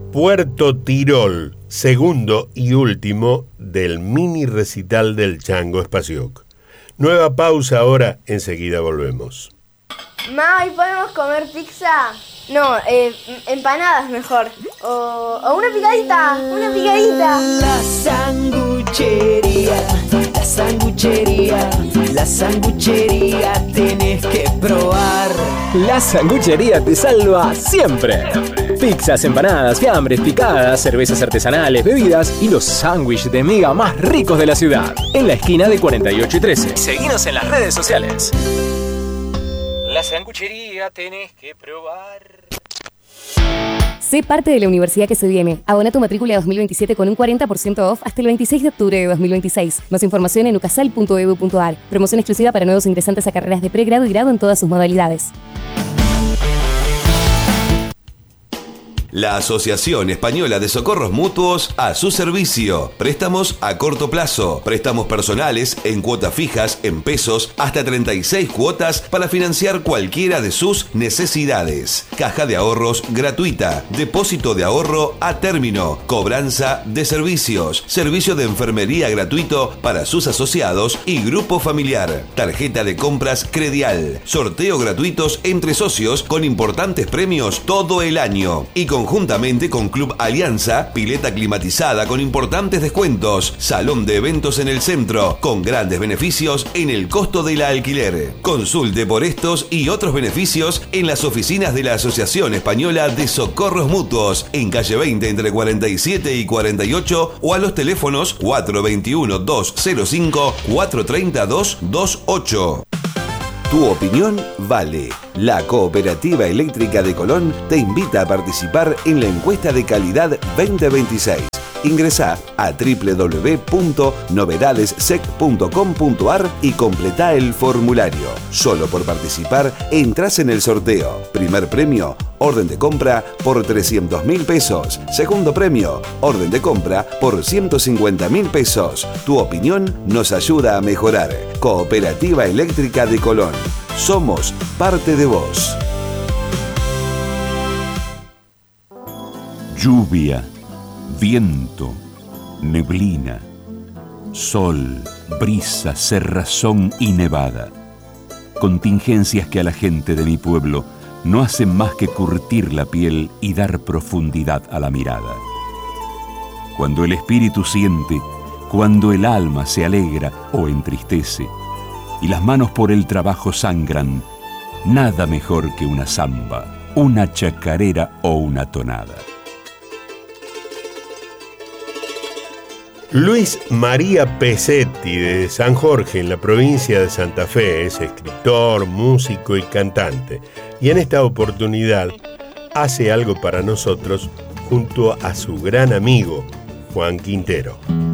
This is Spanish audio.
Puerto Tirol, segundo y último del mini recital del Chango Spasiuk. Nueva pausa ahora, enseguida volvemos. Ma, ¿y podemos comer pizza? No, empanadas mejor. O una picadita, una picadita. La sanguchería, la sanguchería, la sanguchería tenés que probar. La sanguchería te salva siempre. Pizzas, empanadas, fiambres, picadas, cervezas artesanales, bebidas y los sándwiches de miga más ricos de la ciudad. En la esquina de 48 y 13. Seguinos en las redes sociales. La sanguchería tenés que probar. Sé parte de la universidad que se viene. Abona tu matrícula 2027 con un 40% off hasta el 26 de octubre de 2026. Más información en ucasal.edu.ar. Promoción exclusiva para nuevos ingresantes a carreras de pregrado y grado en todas sus modalidades. La Asociación Española de Socorros Mutuos a su servicio. Préstamos a corto plazo, préstamos personales en cuotas fijas, en pesos, hasta 36 cuotas para financiar cualquiera de sus necesidades. Caja de ahorros gratuita, depósito de ahorro a término, cobranza de servicios, servicio de enfermería gratuito para sus asociados y grupo familiar, tarjeta de compras Credial, sorteo gratuitos entre socios con importantes premios todo el año y conjuntamente con Club Alianza, pileta climatizada con importantes descuentos, salón de eventos en el centro, con grandes beneficios en el costo del alquiler. Consulte por estos y otros beneficios en las oficinas de la Asociación Española de Socorros Mutuos, en calle 20 entre 47 y 48 o a los teléfonos 421-205, 430-228. Tu opinión vale. La Cooperativa Eléctrica de Colón te invita a participar en la encuesta de calidad 2026. Ingresá a www.novedadessec.com.ar y completá el formulario. Solo por participar entras en el sorteo. Primer premio, orden de compra por 300.000 pesos. Segundo premio, orden de compra por 150.000 pesos. Tu opinión nos ayuda a mejorar. Cooperativa Eléctrica de Colón. Somos parte de vos. Lluvia, viento, neblina, sol, brisa, cerrazón y nevada. Contingencias que a la gente de mi pueblo no hacen más que curtir la piel y dar profundidad a la mirada. Cuando el espíritu siente, cuando el alma se alegra o entristece, y las manos por el trabajo sangran, nada mejor que una samba, una chacarera o una tonada. Luis María Pesetti, de San Jorge, en la provincia de Santa Fe, es escritor, músico y cantante. Y en esta oportunidad hace algo para nosotros junto a su gran amigo, Juan Quintero.